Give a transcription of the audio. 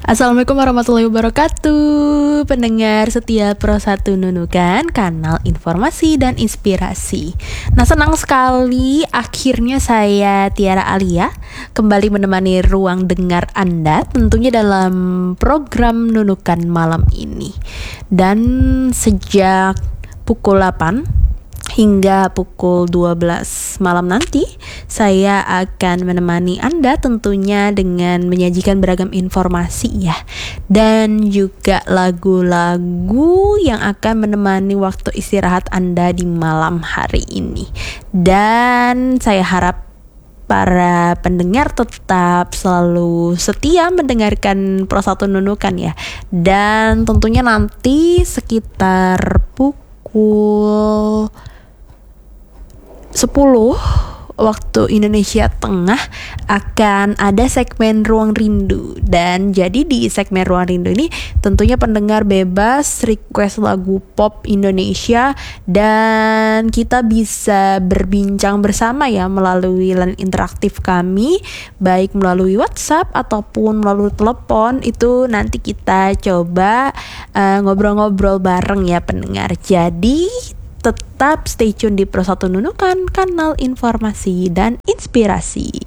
Assalamualaikum warahmatullahi wabarakatuh. Pendengar setia Pro1 Nunukan, kanal informasi dan inspirasi. Nah, senang sekali akhirnya saya Tiara Alia kembali menemani ruang dengar Anda, tentunya dalam program Nunukan malam ini. Dan sejak pukul 8 hingga pukul 12 malam nanti, saya akan menemani Anda tentunya dengan menyajikan beragam informasi ya, dan juga lagu-lagu yang akan menemani waktu istirahat Anda di malam hari ini. Dan saya harap para pendengar tetap selalu setia mendengarkan Pro1 Nunukan ya. Dan tentunya nanti sekitar pukul 10 waktu Indonesia Tengah akan ada segmen Ruang Rindu. Dan jadi di segmen Ruang Rindu ini tentunya pendengar bebas request lagu pop Indonesia, dan kita bisa berbincang bersama ya melalui line interaktif kami, baik melalui WhatsApp ataupun melalui telepon. Itu nanti kita coba ngobrol-ngobrol bareng ya pendengar. Jadi tetap stay tune di Pro1 Nunukan, kanal informasi dan inspirasi.